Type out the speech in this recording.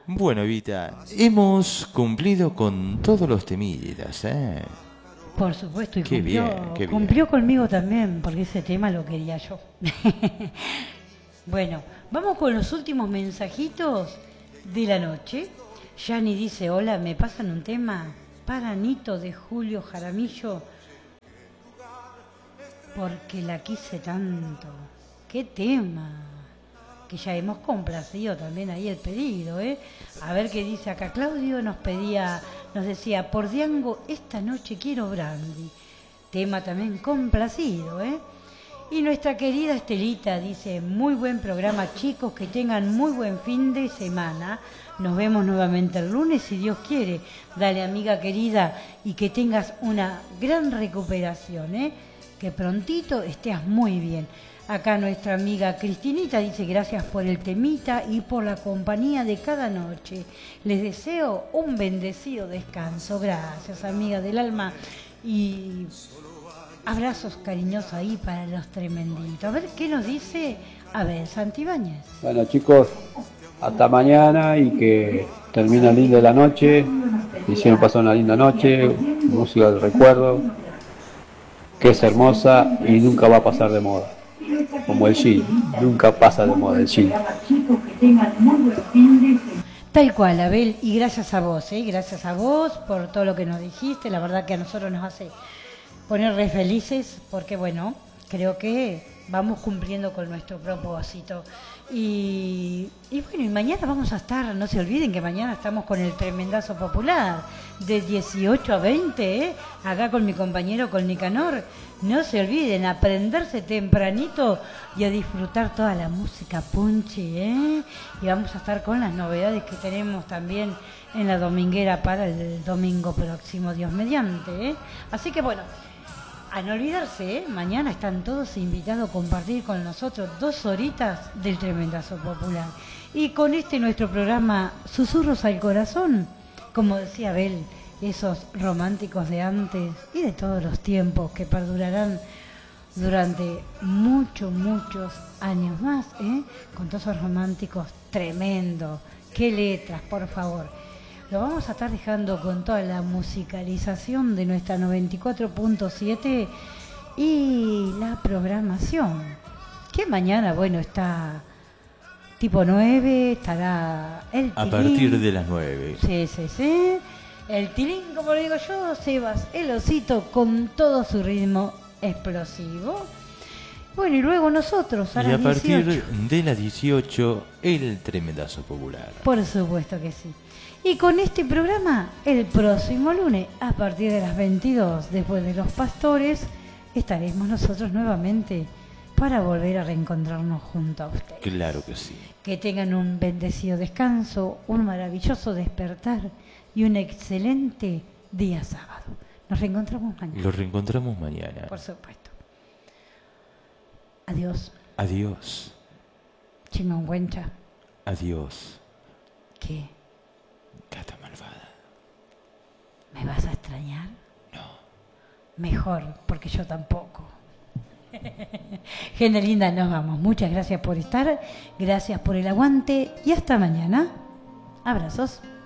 Bueno, Evita, hemos cumplido con todos los temillas, ¿eh? Por supuesto, y Qué cumplió, bien, qué bien. cumplió conmigo también, porque ese tema lo quería yo. Bueno, vamos con los últimos mensajitos de la noche. Yani dice, hola, ¿me pasan un tema? Para Nito de Julio Jaramillo, porque la quise tanto. ¿Qué tema? Que ya hemos complacido también ahí el pedido, ¿eh? A ver qué dice acá. Claudio nos decía, por Diango, esta noche quiero brandy. Tema también complacido, ¿eh? Y nuestra querida Estelita dice, muy buen programa, chicos, que tengan muy buen fin de semana. Nos vemos nuevamente el lunes, si Dios quiere. Dale, amiga querida, y que tengas una gran recuperación, ¿eh? Que prontito estés muy bien. Acá nuestra amiga Cristinita dice, gracias por el temita y por la compañía de cada noche. Les deseo un bendecido descanso. Gracias, amiga del alma. Y abrazos cariñosos ahí para los tremenditos. A ver, ¿qué nos dice? A ver, Santibáñez. Bueno, chicos, hasta mañana y que termine linda la noche. Hicieron pasar una linda noche, música del recuerdo, que es hermosa y nunca va a pasar de moda. Como el gin, nunca pasa de moda el gin. Tal cual, Abel, y gracias a vos, gracias a vos por todo lo que nos dijiste. La verdad que a nosotros nos hace poner re felices porque, bueno, creo que vamos cumpliendo con nuestro propósito. Y bueno, y mañana vamos a estar, no se olviden que mañana estamos con el Tremendazo Popular de 18 a 20, acá con mi compañero, con Nicanor. No se olviden, a prenderse tempranito y a disfrutar toda la música punchi, Y vamos a estar con las novedades que tenemos también en la dominguera para el domingo próximo, Dios mediante, Así que bueno, a no olvidarse, mañana están todos invitados a compartir con nosotros 2 horitas del Tremendazo Popular. Y con nuestro programa Susurros al Corazón, como decía Abel, esos románticos de antes y de todos los tiempos que perdurarán durante muchos años más, con todos esos románticos tremendos. Qué letras, por favor. Lo vamos a estar dejando con toda la musicalización de nuestra 94.7 y la programación. Que mañana, bueno, está tipo 9, estará el Tilín. A partir de las 9. Sí. El Tilín, como lo digo yo, Sebas, el osito, con todo su ritmo explosivo. Bueno, y luego nosotros, a las 18. Y a partir de las 18, el Tremendazo Popular. Por supuesto que sí. Y con este programa, el próximo lunes, a partir de las 22, después de Los Pastores, estaremos nosotros nuevamente para volver a reencontrarnos junto a ustedes. Claro que sí. Que tengan un bendecido descanso, un maravilloso despertar y un excelente día sábado. Nos reencontramos mañana. Los reencontramos mañana. Por supuesto. Adiós. Adiós. Chimanguencha. Adiós. ¿Qué? Gata malvada. ¿Me vas a extrañar? No. Mejor, porque yo tampoco. Gente linda, nos vamos. Muchas gracias por estar, gracias por el aguante y hasta mañana. Abrazos.